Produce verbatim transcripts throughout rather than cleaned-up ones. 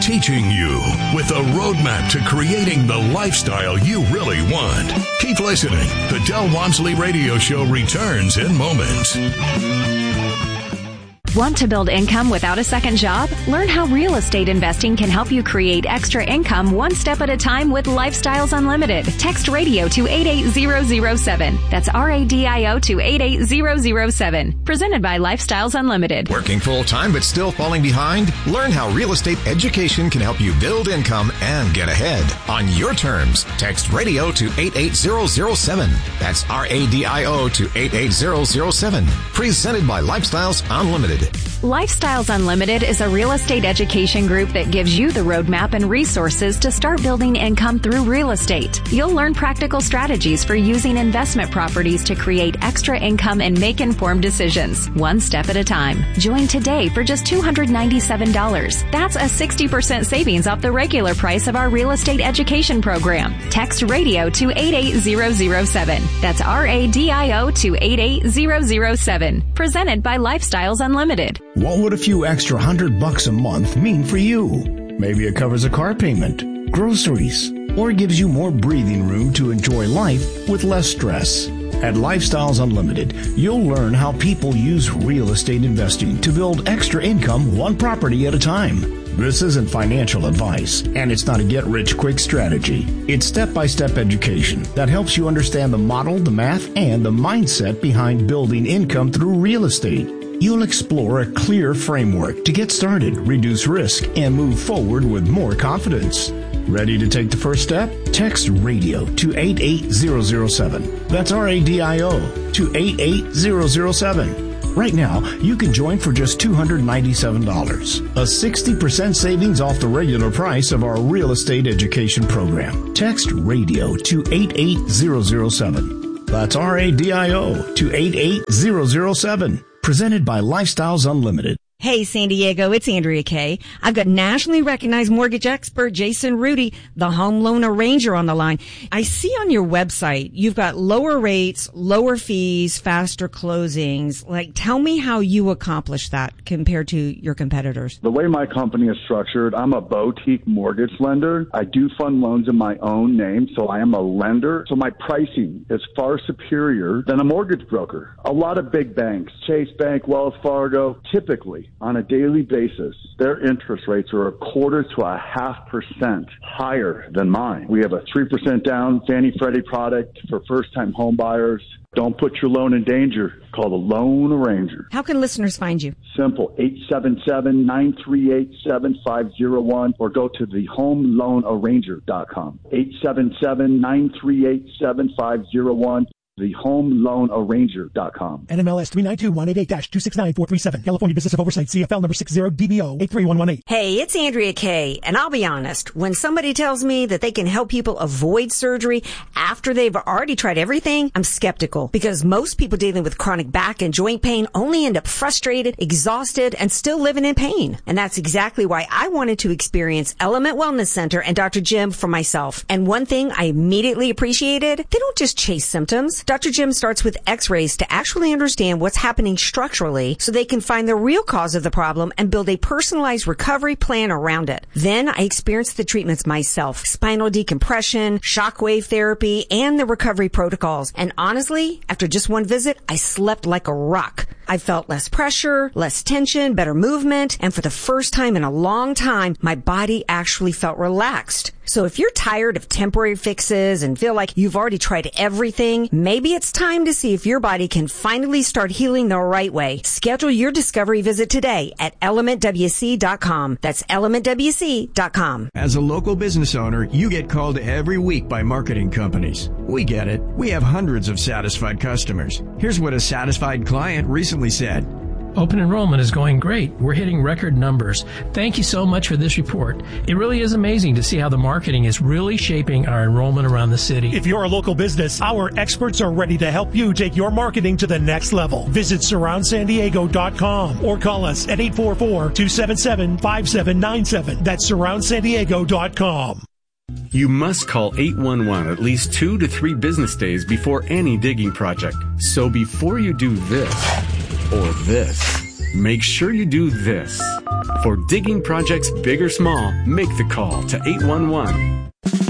teaching you with a roadmap to creating the lifestyle you really want. Keep listening. The Del Walmsley Radio Show returns in moments. Want to build income without a second job? Learn how real estate investing can help you create extra income one step at a time with Lifestyles Unlimited. Text radio to eight eight zero zero seven. That's R A D I O to eight eight zero zero seven. Presented by Lifestyles Unlimited. Working full-time but still falling behind? Learn how real estate education can help you build income and get ahead on your terms. Text radio to eight eight zero zero seven. That's R A D I O to eight eight zero zero seven. Presented by Lifestyles Unlimited. Lifestyles Unlimited is a real estate education group that gives you the roadmap and resources to start building income through real estate. You'll learn practical strategies for using investment properties to create extra income and make informed decisions, one step at a time. Join today for just two hundred ninety-seven dollars. That's a sixty percent savings off the regular price of our real estate education program. Text radio to eight eight zero zero seven. That's R A D I O to eight eight zero zero seven. Presented by Lifestyles Unlimited. What would a few extra hundred bucks a month mean for you? Maybe it covers a car payment, groceries, or gives you more breathing room to enjoy life with less stress. At Lifestyles Unlimited, you'll learn how people use real estate investing to build extra income one property at a time. This isn't financial advice, and it's not a get-rich-quick strategy. It's step-by-step education that helps you understand the model, the math, and the mindset behind building income through real estate. You'll explore a clear framework to get started, reduce risk, and move forward with more confidence. Ready to take the first step? Text radio to eight eight zero zero seven. That's R A D I O to eight eight zero zero seven. Right now, you can join for just two hundred ninety-seven dollars, a sixty percent savings off the regular price of our real estate education program. Text radio to eight eight zero zero seven. That's R A D I O to eight eight zero zero seven. Presented by Lifestyles Unlimited. Hey, San Diego, it's Andrea Kay. I've got nationally recognized mortgage expert Jason Rudy, the home loan arranger, on the line. I see on your website you've got lower rates, lower fees, faster closings. Like, tell me how you accomplish that compared to your competitors. The way my company is structured, I'm a boutique mortgage lender. I do fund loans in my own name, so I am a lender. So my pricing is far superior than a mortgage broker. A lot of big banks, Chase Bank, Wells Fargo, typically, on a daily basis, their interest rates are a quarter to a half percent higher than mine. We have a three percent down Fannie Freddie product for first-time home buyers. Don't put your loan in danger. Call the Loan Arranger. How can listeners find you? Simple, eight seven seven, nine three eight, seven five zero one, or go to the home loan arranger dot com. eight seven seven, nine three eight, seven five zero one. the home loan arranger dot com. N M L S three nine two one eight eight dash two six nine four three seven. California Business of Oversight, C F L number six zero D B O eight three one one eight. Hey, it's Andrea Kay, and I'll be honest, when somebody tells me that they can help people avoid surgery after they've already tried everything, I'm skeptical, because most people dealing with chronic back and joint pain only end up frustrated, exhausted, and still living in pain. And that's exactly why I wanted to experience Element Wellness Center and Doctor Jim for myself. And one thing I immediately appreciated, they don't just chase symptoms. Doctor Jim starts with x-rays to actually understand what's happening structurally so they can find the real cause of the problem and build a personalized recovery plan around it. Then I experienced the treatments myself, spinal decompression, shockwave therapy, and the recovery protocols. And honestly, after just one visit, I slept like a rock. I felt less pressure, less tension, better movement, and for the first time in a long time, my body actually felt relaxed. So if you're tired of temporary fixes and feel like you've already tried everything, maybe it's time to see if your body can finally start healing the right way. Schedule your discovery visit today at element w c dot com. That's element w c dot com. As a local business owner, you get called every week by marketing companies. We get it. We have hundreds of satisfied customers. Here's what a satisfied client recently said. Open enrollment is going great. We're hitting record numbers. Thank you so much for this report. It really is amazing to see how the marketing is really shaping our enrollment around the city. If you're a local business, our experts are ready to help you take your marketing to the next level. Visit surround san diego dot com or call us at eight four four, two seven seven, five seven nine seven. That's surround san diego dot com. You must call eight one one at least two to three business days before any digging project. So before you do this or this, make sure you do this. For digging projects big or small, make the call to eight one one.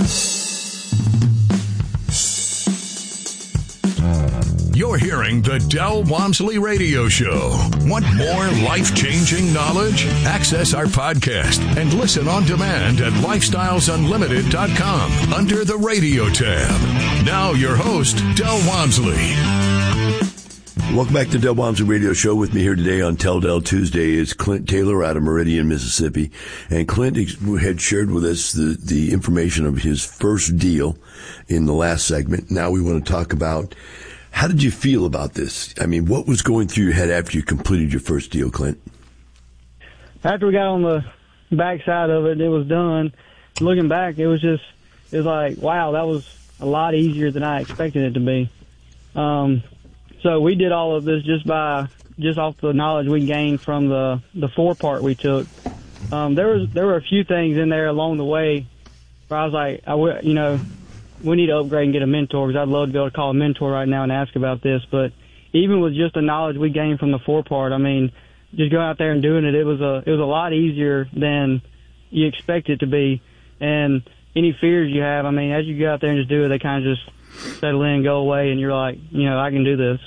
You're hearing the Del Walmsley Radio Show. Want more life-changing knowledge? Access our podcast and listen on demand at lifestyles unlimited dot com under the radio tab. Now your host, Del Walmsley. Welcome back to the Del Walmsley Radio Show. With me here today on Tell Del Tuesday is Clint Taylor out of Meridian, Mississippi. And Clint had shared with us the, the information of his first deal in the last segment. Now we want to talk about, how did you feel about this? I mean, what was going through your head after you completed your first deal, Clint? After we got on the backside of it, it was done. Looking back, it was just, it was like, wow, that was a lot easier than I expected it to be. Um, so we did all of this just by, just off the knowledge we gained from the, the four part we took. Um, there was, there were a few things in there along the way where I was like, I w- you know, we need to upgrade and get a mentor, because I'd love to be able to call a mentor right now and ask about this. But even with just the knowledge we gained from the four part, I mean, just going out there and doing it, it was a, it was a lot easier than you expect it to be. And any fears you have, I mean, as you go out there and just do it, they kind of just settle in and go away, and you're like, you know, I can do this.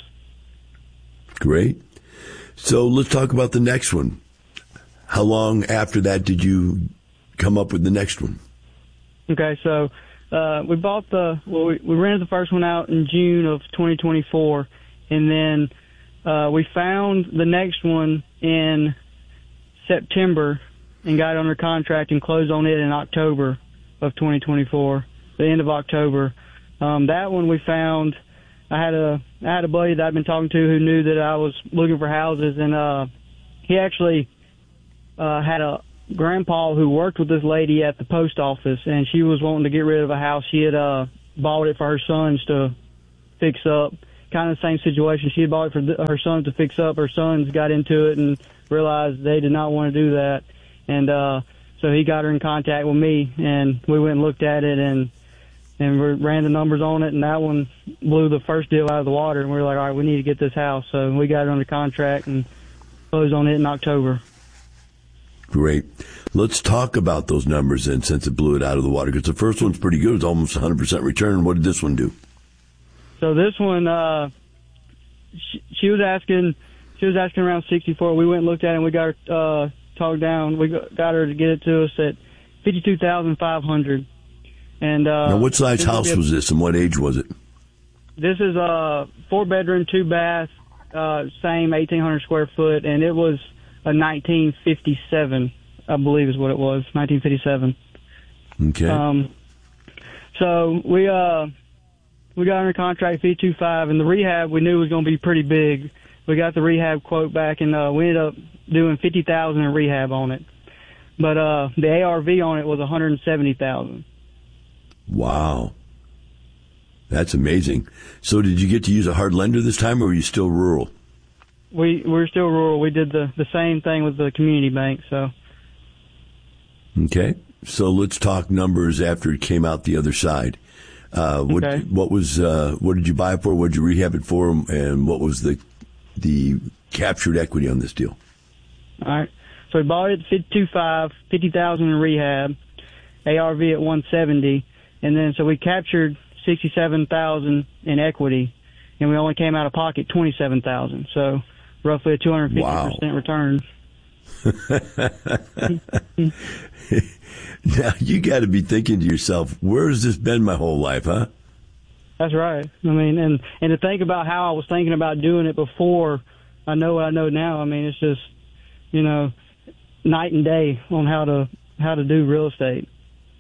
Great. So let's talk about the next one. How long after that did you come up with the next one? Okay, so uh, we bought the, well, we, we rented the first one out in June of twenty twenty-four, and then uh, we found the next one in September and got under contract and closed on it in October of twenty twenty-four, the end of October. Um, that one we found, I had a, I had a buddy that I'd been talking to who knew that I was looking for houses, and uh, he actually uh, had a grandpa who worked with this lady at the post office, and she was wanting to get rid of a house. She had uh, bought it for her sons to fix up. Kind of the same situation. She had bought it for th- her sons to fix up. Her sons got into it and realized they did not want to do that. And uh, so he got her in contact with me, and we went and looked at it and and we ran the numbers on it, and that one blew the first deal out of the water. And we were like, all right, we need to get this house. So we got it under contract and closed on it in October. Great. Let's talk about those numbers then, since it blew it out of the water, because the first one's pretty good. It's almost one hundred percent return. What did this one do? So this one, uh, she, she was asking, she was asking around sixty-four. We went and looked at it, and we got her, uh, talked down. We got her to get it to us at fifty-two thousand five hundred. And, uh, now what size house was this, and what age was it? This is a four bedroom, two bath, uh, same eighteen hundred square foot, and it was a nineteen fifty-seven, I believe is what it was, nineteen fifty-seven. Okay. Um, so we, uh, we got under contract fifty-two five, and the rehab we knew was going to be pretty big. We got the rehab quote back, and, uh, we ended up doing fifty thousand in rehab on it. But, uh, the A R V on it was one hundred seventy thousand. Wow. That's amazing. So did you get to use a hard lender this time, or were you still rural? We, we're still rural. We did the, the same thing with the community bank, so. Okay. So let's talk numbers after it came out the other side. Uh, what, okay. what was, uh, what did you buy it for? What did you rehab it for? And what was the, the captured equity on this deal? All right. So we bought it at fifty-two five, fifty thousand in rehab, A R V at one seventy. And then, so we captured sixty-seven thousand in equity, and we only came out of pocket twenty-seven thousand. So roughly a two hundred fifty percent wow. return. Now, you got to be thinking to yourself, where has this been my whole life, huh? That's right. I mean, and, and to think about how I was thinking about doing it before I know what I know now, I mean, it's just, you know, night and day on how to how to do real estate.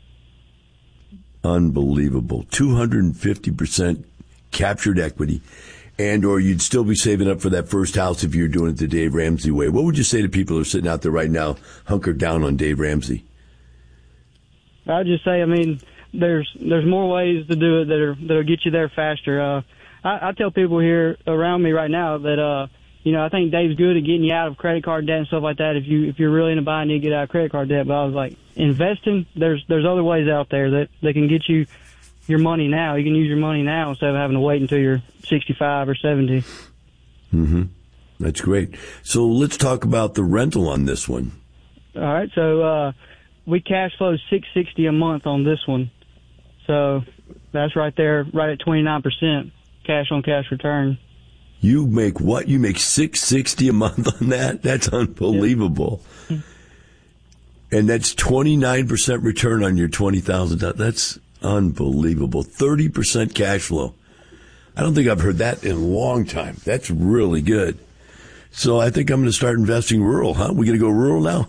Unbelievable. two hundred fifty percent captured equity, and or you'd still be saving up for that first house if you're doing it the Dave Ramsey way. What would you say to people who are sitting out there right now hunkered down on Dave Ramsey? I'd just say, I mean, there's there's more ways to do it that are that'll get you there faster. Uh, I, I tell people here around me right now that uh, you know, I think Dave's good at getting you out of credit card debt and stuff like that. If you if you're really into buying, you get out of credit card debt. But I was like, investing, there's there's other ways out there that that can get you your money now. You can use your money now instead of having to wait until you're sixty-five or seventy. Mm-hmm. That's great. So let's talk about the rental on this one. All right, so uh, we cash flow six sixty a month on this one. So that's right there, right at twenty-nine percent cash on cash return. You make what? You make six sixty a month on that? That's unbelievable. Yep. And that's twenty-nine percent return on your twenty thousand dollars. That's unbelievable. thirty percent cash flow. I don't think I've heard that in a long time. That's really good. So I think I'm going to start investing rural, huh? We going to go rural now?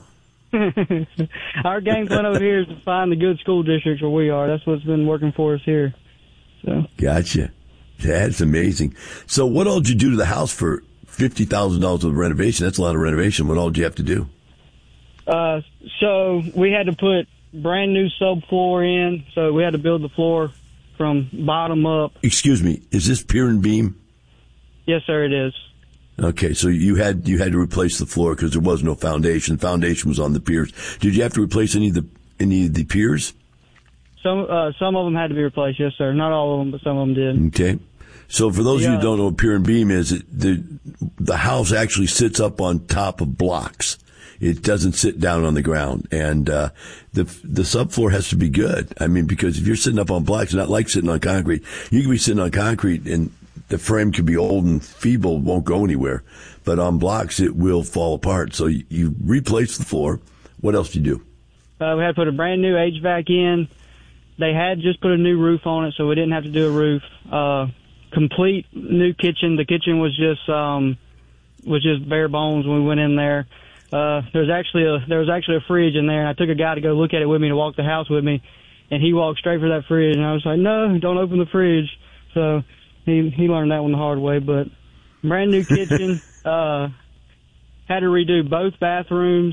Our game plan over here is to find the good school districts where we are. That's what's been working for us here. So. Gotcha. That's amazing. So what all did you do to the house for fifty thousand dollars of renovation? That's a lot of renovation. What all did you have to do? Uh, so we had to put brand new subfloor in. So we had to build the floor from bottom up. Excuse me. Is this pier and beam? Yes, sir, it is. Okay, so you had you had to replace the floor because there was no foundation. The foundation was on the piers. Did you have to replace any of the any of the piers? Some uh, some of them had to be replaced. Yes, sir. Not all of them, but some of them did. Okay. So for those yeah. of you who don't know what pier and beam is, it, the the house actually sits up on top of blocks. It doesn't sit down on the ground, and uh, the the subfloor has to be good. I mean, because if you're sitting up on blocks, it's not like sitting on concrete. You can be sitting on concrete and the frame could be old and feeble, won't go anywhere. But on blocks, it will fall apart. So you, you replace the floor. What else do you do? Uh, we had to put a brand new H V A C in. They had just put a new roof on it, so we didn't have to do a roof. Uh, complete new kitchen. The kitchen was just um, was just bare bones when we went in there. Uh, there was actually a there was actually a fridge in there, and I took a guy to go look at it with me to walk the house with me, and he walked straight for that fridge, and I was like, no, don't open the fridge. So. He he learned that one the hard way, but brand new kitchen. uh, had to redo both bathrooms.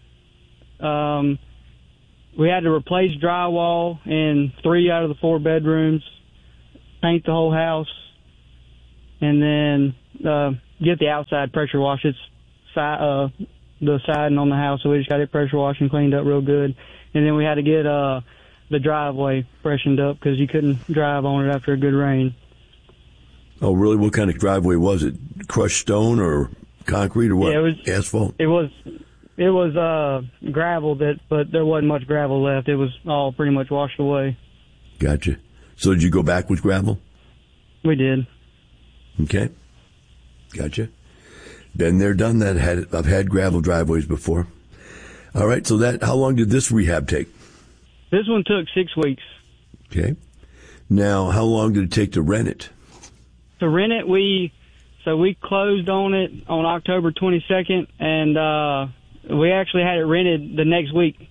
Um, we had to replace drywall in three out of the four bedrooms, paint the whole house, and then uh, get the outside pressure wash. It's si- uh, the siding on the house, so we just got it pressure washed and cleaned up real good. And then we had to get uh, the driveway freshened up because you couldn't drive on it after a good rain. Oh, really? What kind of driveway was it? Crushed stone or concrete or what? Yeah, it was asphalt. It was, it was uh, gravel, that, but there wasn't much gravel left. It was all pretty much washed away. Gotcha. So did you go back with gravel? We did. Okay. Gotcha. Been there, done that. Had I've had gravel driveways before. All right. So that how long did this rehab take? This one took six weeks. Okay. Now, how long did it take to rent it? To rent it, we so we closed on it on October twenty-second, and uh, we actually had it rented the next week.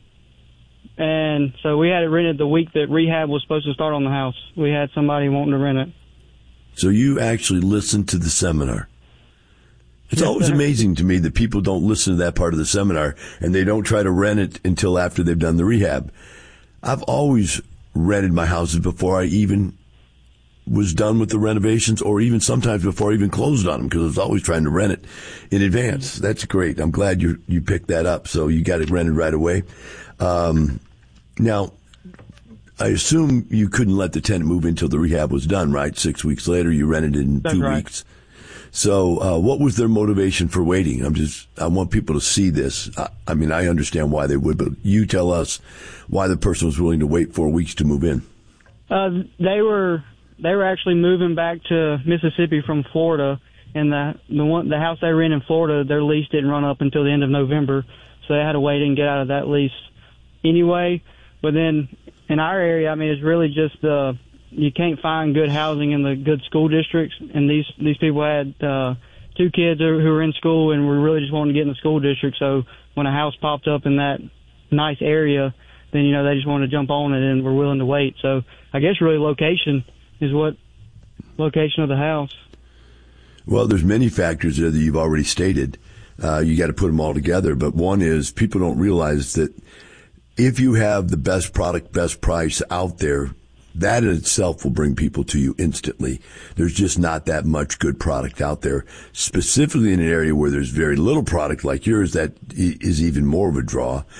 And so we had it rented the week that rehab was supposed to start on the house. We had somebody wanting to rent it. So you actually listened to the seminar. It's yes, always sir. amazing to me that people don't listen to that part of the seminar, and they don't try to rent it until after they've done the rehab. I've always rented my houses before I even was done with the renovations, or even sometimes before I even closed on them, because I was always trying to rent it in advance. That's great. I'm glad you you picked that up. So you got it rented right away. Um, now, I assume you couldn't let the tenant move until the rehab was done, right? Six weeks later, you rented it in That's two right. weeks. So, uh, what was their motivation for waiting? I'm just, I want people to see this. I, I mean, I understand why they would, but you tell us why the person was willing to wait four weeks to move in. Uh, they were, they were actually moving back to Mississippi from Florida, and the, the one, the house they were in in Florida, their lease didn't run up until the end of November, so they had to wait and get out of that lease anyway. But then in our area, I mean, it's really just, uh, you can't find good housing in the good school districts, and these these people had uh, two kids who were in school and were really just wanting to get in the school district. So when a house popped up in that nice area, then you know they just wanted to jump on it and were willing to wait. So I guess really location is what location of the house. Well, there's many factors there that you've already stated. Uh, you got to put them all together, but one is people don't realize that if you have the best product, best price out there, that in itself will bring people to you instantly. There's just not that much good product out there, specifically in an area where there's very little product like yours. That is even more of a draw.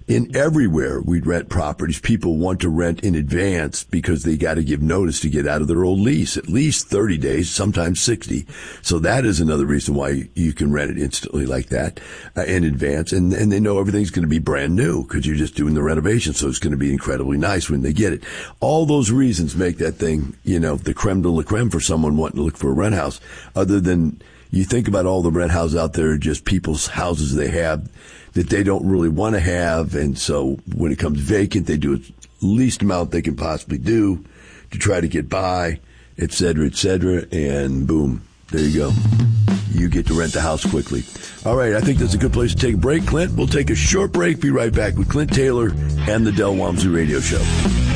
in everywhere we'd rent properties, people want to rent in advance because they got to give notice to get out of their old lease, at least thirty days, sometimes sixty. So that is another reason why you can rent it instantly like that uh, in advance. And, and they know everything's going to be brand new because you're just doing the renovation. So it's going to be incredibly nice when they get it. All those reasons make that thing, you know, the creme de la creme for someone wanting to look for a rent house. Other than you think about all the rent houses out there, just people's houses they have that they don't really want to have. And so when it comes vacant, they do the least amount they can possibly do to try to get by, et cetera, et cetera. And boom, there you go. You get to rent the house quickly. All right, I think that's a good place to take a break, Clint. We'll take a short break. Be right back with Clint Taylor and the Del Walmsley Radio Show.